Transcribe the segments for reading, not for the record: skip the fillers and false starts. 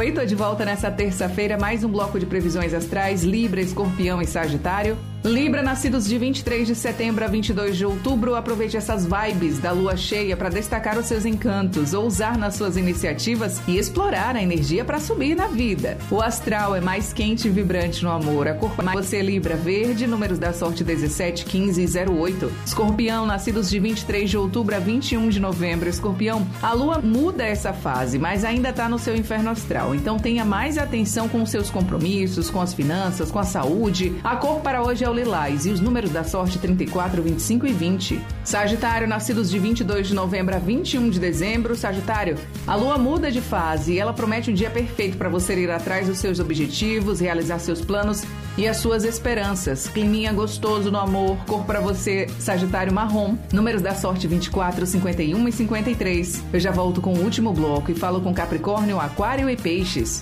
Oi, tô de volta nessa terça-feira, mais um bloco de previsões astrais, Libra, Escorpião e Sagitário. Libra, nascidos de 23 de setembro a 22 de outubro, aproveite essas vibes da lua cheia para destacar os seus encantos, ousar nas suas iniciativas e explorar a energia para subir na vida. O astral é mais quente e vibrante no amor. A cor para você, Libra, verde, números da sorte 17, 15 e 08. Escorpião, nascidos de 23 de outubro a 21 de novembro. Escorpião, a lua muda essa fase, mas ainda está no seu inferno astral. Então tenha mais atenção com os seus compromissos, com as finanças, com a saúde. A cor para hoje é o lilás e os números da sorte 34, 25 e 20. Sagitário, nascidos de 22 de novembro a 21 de dezembro. Sagitário, a lua muda de fase e ela promete um dia perfeito para você ir atrás dos seus objetivos, realizar seus planos e as suas esperanças. Climinha gostoso no amor, cor para você, Sagitário, marrom. Números da sorte 24, 51 e 53. Eu já volto com o último bloco e falo com Capricórnio, Aquário e Peixes.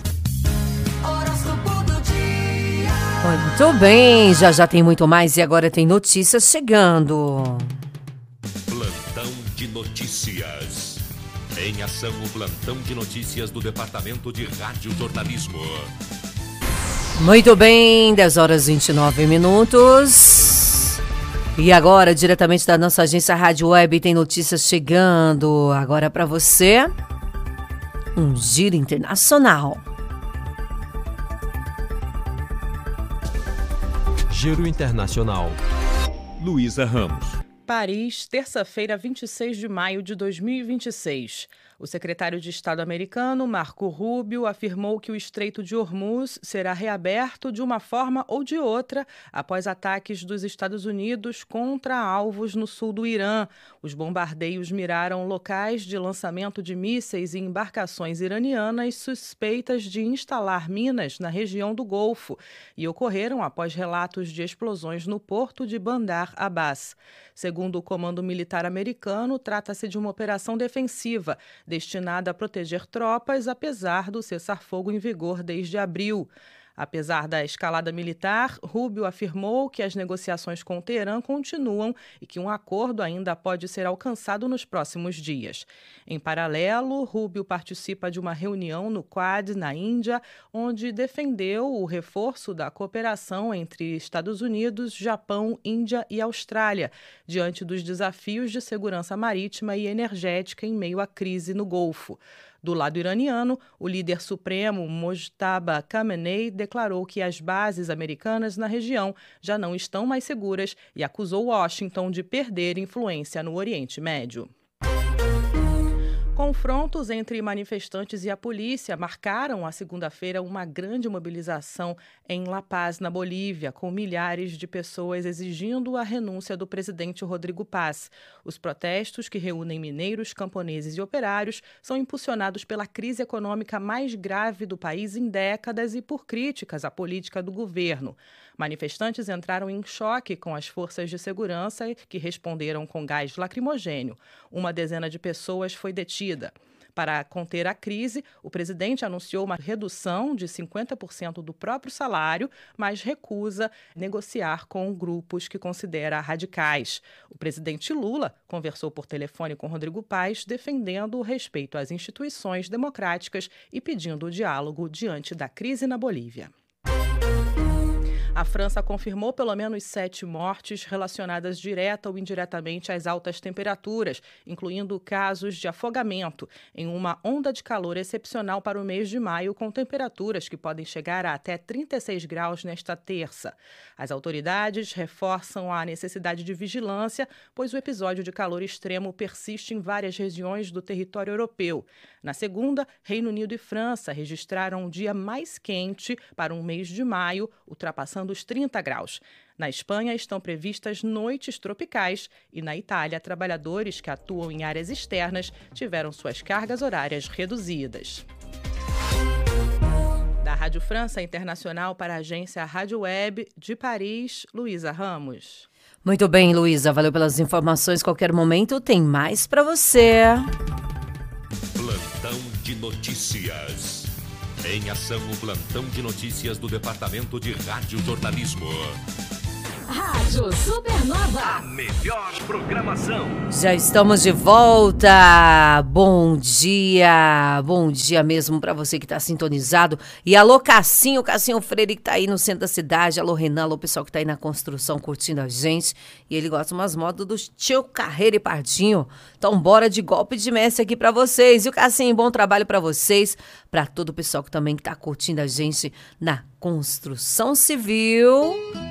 Muito bem, já tem muito mais e agora tem notícias chegando. Plantão de notícias. Em ação, o plantão de notícias do Departamento de Rádio Jornalismo. Muito bem, 10 horas e 29 minutos. E agora, diretamente da nossa agência Rádio Web, tem notícias chegando. Agora para você, um giro internacional. Giro Internacional. Luísa Ramos. Paris, terça-feira, 26 de maio de 2026. O secretário de Estado americano, Marco Rubio, afirmou que o Estreito de Hormuz será reaberto de uma forma ou de outra após ataques dos Estados Unidos contra alvos no sul do Irã. Os bombardeios miraram locais de lançamento de mísseis e embarcações iranianas suspeitas de instalar minas na região do Golfo e ocorreram após relatos de explosões no porto de Bandar Abbas. Segundo o Comando Militar americano, trata-se de uma operação defensiva destinada a proteger tropas, apesar do cessar-fogo em vigor desde abril. Apesar da escalada militar, Rubio afirmou que as negociações com Teherã continuam e que um acordo ainda pode ser alcançado nos próximos dias. Em paralelo, Rubio participa de uma reunião no Quad, na Índia, onde defendeu o reforço da cooperação entre Estados Unidos, Japão, Índia e Austrália, diante dos desafios de segurança marítima e energética em meio à crise no Golfo. Do lado iraniano, o líder supremo Mojtaba Khamenei declarou que as bases americanas na região já não estão mais seguras e acusou Washington de perder influência no Oriente Médio. Confrontos entre manifestantes e a polícia marcaram a segunda-feira uma grande mobilização em La Paz, na Bolívia, com milhares de pessoas exigindo a renúncia do presidente Rodrigo Paz. Os protestos, que reúnem mineiros, camponeses e operários, são impulsionados pela crise econômica mais grave do país em décadas e por críticas à política do governo. Manifestantes entraram em choque com as forças de segurança, que responderam com gás lacrimogênio. Uma dezena de pessoas foi detida. Para conter a crise, o presidente anunciou uma redução de 50% do próprio salário, mas recusa negociar com grupos que considera radicais. O presidente Lula conversou por telefone com Rodrigo Paz, defendendo o respeito às instituições democráticas e pedindo o diálogo diante da crise na Bolívia. A França confirmou pelo menos 7 mortes relacionadas direta ou indiretamente às altas temperaturas, incluindo casos de afogamento, em uma onda de calor excepcional para o mês de maio, com temperaturas que podem chegar a até 36 graus nesta terça. As autoridades reforçam a necessidade de vigilância, pois o episódio de calor extremo persiste em várias regiões do território europeu. Na segunda, Reino Unido e França registraram um dia mais quente para um mês de maio, ultrapassando os 30 graus. Na Espanha, estão previstas noites tropicais e, na Itália, trabalhadores que atuam em áreas externas tiveram suas cargas horárias reduzidas. Da Rádio França Internacional para a agência Rádio Web de Paris, Luísa Ramos. Muito bem, Luísa, valeu pelas informações. Qualquer momento tem mais para você. Plantão de notícias. Em ação, o plantão de notícias do Departamento de Rádio Jornalismo. Rádio Supernova. A melhor programação. Já estamos de volta. Bom dia mesmo para você que está sintonizado. E alô Cassinho Freire que tá aí no centro da cidade. Alô Renan, alô pessoal que tá aí na construção curtindo a gente. E ele gosta umas motos do tio Carreira e Pardinho. Então bora de golpe de mestre aqui para vocês. E o Cassinho, bom trabalho para vocês, para todo o pessoal que também tá curtindo a gente na construção civil.